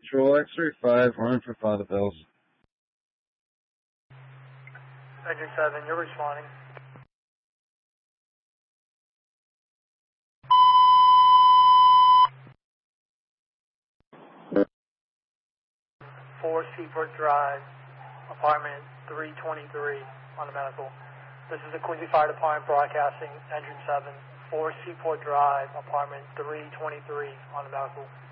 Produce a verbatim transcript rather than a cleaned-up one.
Patrol X-ray five, running for Father Bells. Engine seven, you're responding. four Seaport Drive, apartment three twenty-three on the medical. This is the Quincy Fire Department broadcasting, Engine seven, four Seaport Drive, apartment three twenty-three on the medical.